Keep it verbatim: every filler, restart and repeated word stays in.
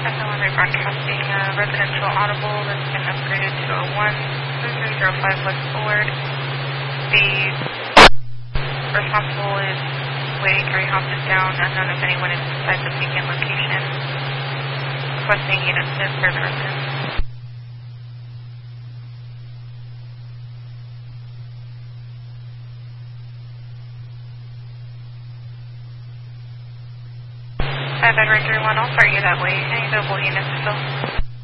Echo one rebroadcasting uh, residential audible that's been upgraded to a one three zero five West Forward. The responsible is waiting three houses down, unknown if anyone is inside the beacon location. Requesting units to serve the residence. five Edward three one, I'll start you that way. Any available units still?